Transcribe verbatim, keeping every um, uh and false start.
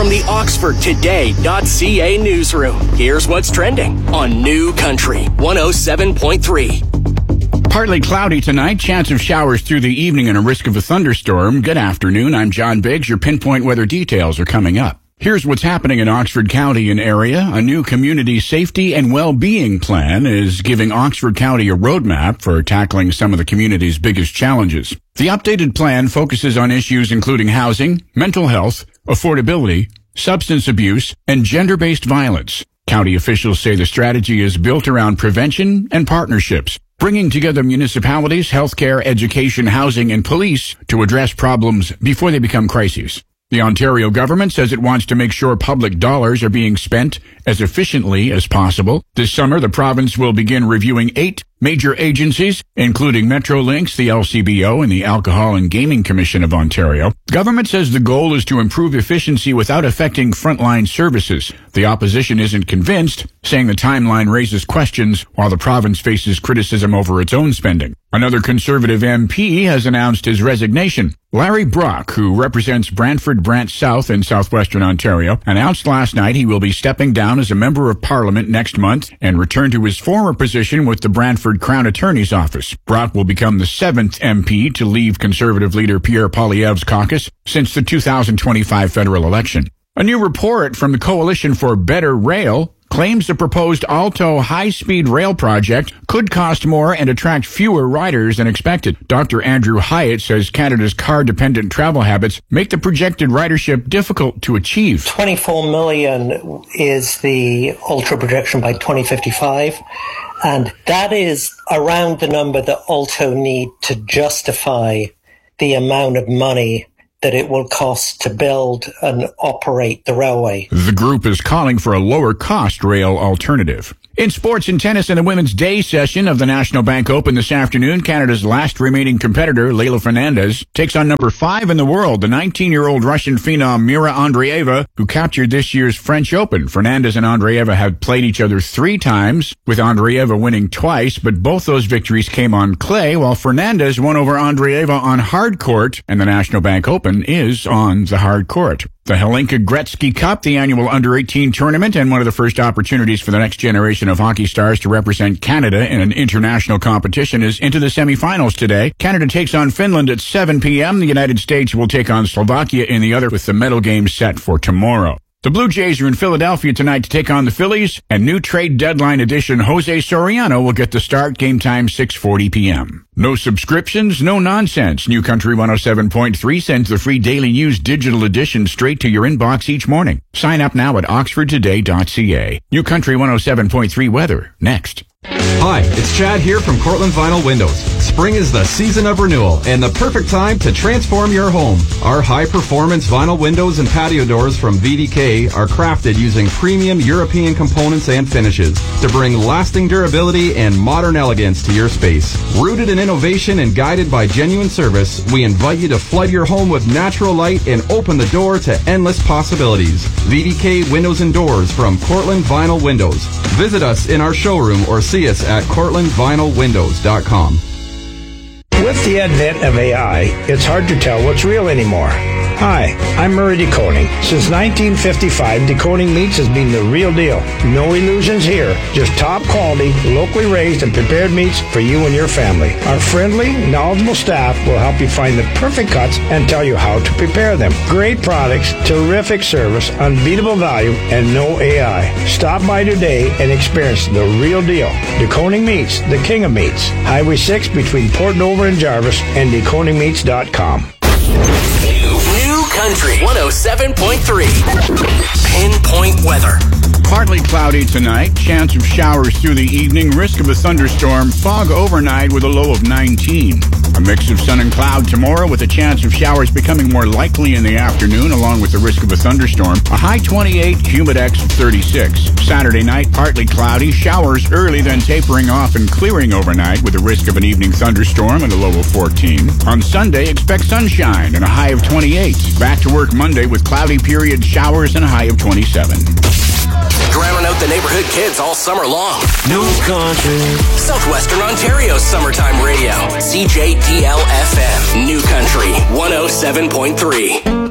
From the Oxford Today dot C A newsroom, here's what's trending on New Country one oh seven point three. Partly cloudy tonight, chance of showers through the evening and a risk of a thunderstorm. Good afternoon, I'm John Biggs. Your pinpoint weather details are coming up. Here's what's happening in Oxford County and area. A new community safety and well-being plan is giving Oxford County a roadmap for tackling some of the community's biggest challenges. The updated plan focuses on issues including housing, mental health, affordability, substance abuse, and gender-based violence. County officials say the strategy is built around prevention and partnerships, bringing together municipalities, healthcare, education, housing, and police to address problems before they become crises. The Ontario government says it wants to make sure public dollars are being spent as efficiently as possible. This summer, the province will begin reviewing eight major agencies, including Metrolinx, the L C B O, and the Alcohol and Gaming Commission of Ontario. The government says the goal is to improve efficiency without affecting frontline services. The opposition isn't convinced, saying the timeline raises questions while the province faces criticism over its own spending. Another Conservative M P has announced his resignation. Larry Brock, who represents Brantford Brant South in southwestern Ontario, announced last night he will be stepping down as a member of Parliament next month and return to his former position with the Brantford Crown Attorney's Office. Brock will become the seventh M P to leave Conservative leader Pierre Poilievre's caucus since the two thousand twenty-five federal election. A new report from the Coalition for Better Rail claims the proposed Alto high-speed rail project could cost more and attract fewer riders than expected. Doctor Andrew Hyatt says Canada's car-dependent travel habits make the projected ridership difficult to achieve. twenty-four million is the Ultra projection by twenty fifty-five, and that is around the number that Alto need to justify the amount of money that it will cost to build and operate the railway. The group is calling for a lower-cost rail alternative. In sports and tennis, in the women's day session of the National Bank Open this afternoon, Canada's last remaining competitor, Leylah Fernandez, takes on number five in the world, the nineteen-year-old Russian phenom Mira Andreeva, who captured this year's French Open. Fernandez and Andreeva have played each other three times, with Andreeva winning twice, but both those victories came on clay, while Fernandez won over Andreeva on hard court, and the National Bank Open is on the hard court. The Helenka Gretzky Cup, the annual under eighteen tournament, and one of the first opportunities for the next generation of hockey stars to represent Canada in an international competition, is into the semifinals today. Canada takes on Finland at seven p.m. The United States will take on Slovakia in the other, with the medal game set for tomorrow. The Blue Jays are in Philadelphia tonight to take on the Phillies, and new trade deadline edition Jose Soriano will get the start. Game time six forty p.m. No subscriptions, no nonsense. New Country one oh seven point three sends the free Daily News digital edition straight to your inbox each morning. Sign up now at Oxford Today dot C A. New Country one oh seven point three weather, next. Hi, it's Chad here from Cortland Vinyl Windows. Spring is the season of renewal and the perfect time to transform your home. Our high-performance vinyl windows and patio doors from V D K are crafted using premium European components and finishes to bring lasting durability and modern elegance to your space. Rooted in innovation and guided by genuine service, we invite you to flood your home with natural light and open the door to endless possibilities. V D K Windows and Doors from Cortland Vinyl Windows. Visit us in our showroom or see us at cortland vinyl windows dot com. With the advent of A I, it's hard to tell what's real anymore. Hi, I'm Murray Decoding. Since nineteen fifty-five, decoding meats has been the real deal. No illusions here, just top quality, locally raised and prepared meats for you and your family. Our friendly, knowledgeable staff will help you find the perfect cuts and tell you how to prepare them. Great products, terrific service, unbeatable value, and no A I. Stop by today and experience the real deal. Decoding Meats, the king of meats. Highway six between Port Dover and Jarvis, and decoding meats dot com. New Country one oh seven point three. Pinpoint weather. Partly cloudy tonight, chance of showers through the evening, risk of a thunderstorm, fog overnight with a low of nineteen. A mix of sun and cloud tomorrow with a chance of showers becoming more likely in the afternoon along with the risk of a thunderstorm. A high twenty-eight, humidex of thirty-six. Saturday night, partly cloudy, showers early then tapering off and clearing overnight with a risk of an evening thunderstorm and a low of fourteen. On Sunday, expect sunshine and a high of twenty-eight. Back to work Monday with cloudy period showers and a high of twenty-seven. Drowning out the neighborhood kids all summer long. New Country. Southwestern Ontario's summertime radio. C J D L F M. New Country one oh seven point three.